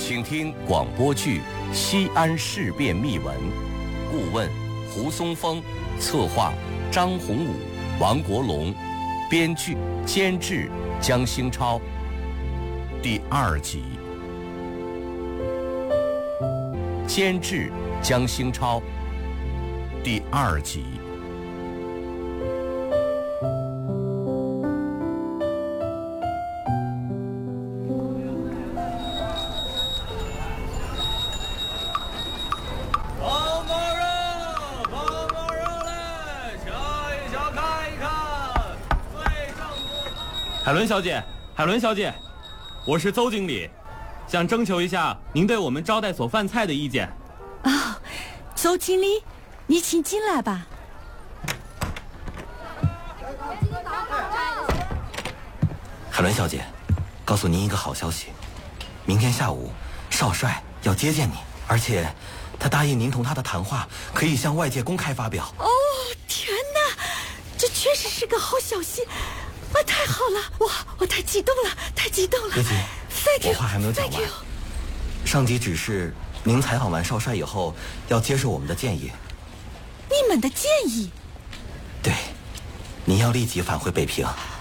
请听广播剧《西安事变秘闻》，顾问胡松峰，策划张宏武、王国龙，编剧监制江兴超。第2集，监制江兴超。第2集。 海伦小姐，海伦小姐，我是邹经理，想征求一下您对我们招待所饭菜的意见。 哦，邹经理，你请进来吧。 海伦小姐，告诉您一个好消息，明天下午少帅要接见你，而且他答应您同他的谈话可以向外界公开发表。 哦，天哪，这确实是个好消息！哇，太好了！我太激动了，太激动了！ 别急，我话还没有讲完。上级指示您采访完少帅以后，要接受我们的建议。 你们的建议？ 对，您要立即返回北平。